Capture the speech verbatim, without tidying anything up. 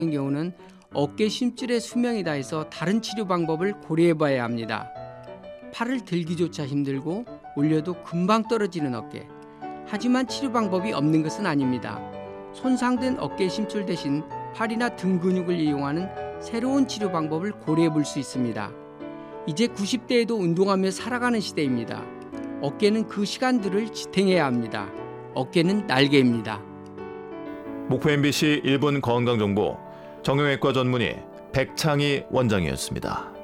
경우는 어깨 심줄의 수명이 다해서 다른 치료 방법을 고려해봐야 합니다. 팔을 들기조차 힘들고 올려도 금방 떨어지는 어깨. 하지만 치료 방법이 없는 것은 아닙니다. 손상된 어깨 심줄 대신 팔이나 등 근육을 이용하는 새로운 치료 방법을 고려해볼 수 있습니다. 이제 구십 대에도 운동하며 살아가는 시대입니다. 어깨는 그 시간들을 지탱해야 합니다. 어깨는 날개입니다. 목포 엠비씨 일 분 건강정보 정형외과 전문의 백창희 원장이었습니다.